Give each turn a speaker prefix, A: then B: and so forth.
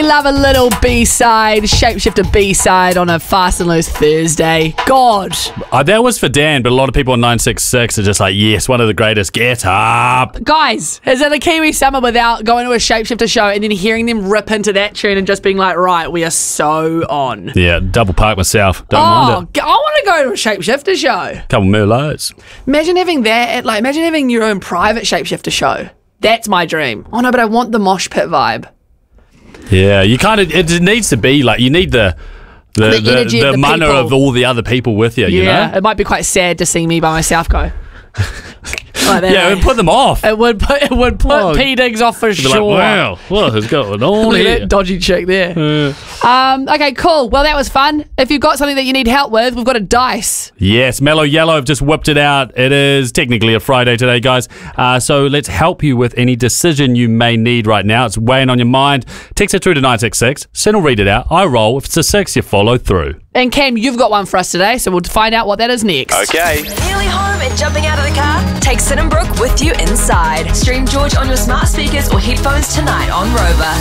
A: love a little B-side, Shapeshifter B-side on a Fast and Loose Thursday. God.
B: That was for Dan, but a lot of people on 966 are just like, yes, one of the greatest. Get up.
A: Guys, is it a Kiwi summer without going to a Shapeshifter show and then hearing them rip into that tune and just being like, right, we are so on.
B: Yeah, double park myself. Don't mind it.
A: I want to go to a Shapeshifter show.
B: Couple Merlots.
A: Imagine having that, imagine having your own private Shapeshifter show. That's my dream. Oh no, but I want the mosh pit vibe.
B: Yeah, you kind of, it needs to be like, you need the
A: energy of the
B: mana
A: people.
B: of all the other people with you, you know?
A: It might be quite sad to see me by myself go. Like that,
B: Yeah, it would put them off.
A: It would put P Diggs off for sure.
B: Like, wow, what is going on
A: Look at
B: here?
A: that dodgy chick there. Okay, cool. Well, that was fun. If you've got something that you need help with, we've got a dice.
B: Yes, Mellow Yellow have just whipped it out. It is technically a Friday today, guys. So let's help you with any decision you may need right now. It's weighing on your mind. Text it through to 966. Sin will read it out. I roll. If it's a 6, you follow through.
A: And Cam, you've got one for us today, so we'll find out what that is next.
C: Okay.
D: Nearly home and jumping out of the car? Take Sin and Brooke with you inside. Stream George on your smart speakers or headphones tonight on Rover.